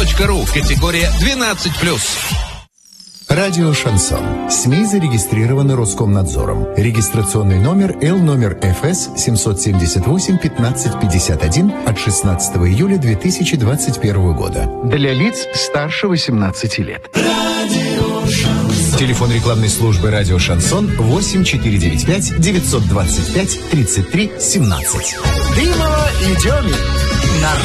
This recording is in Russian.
.ру. Категория 12+. Радио «Шансон». СМИ зарегистрированы Роскомнадзором. Регистрационный номер Л ФС 778-1551 от 16 июля 2021 года. Для лиц старше 18 лет. Телефон рекламной службы «Радио Шансон» 8495-925-33-17. Дымова и Демин.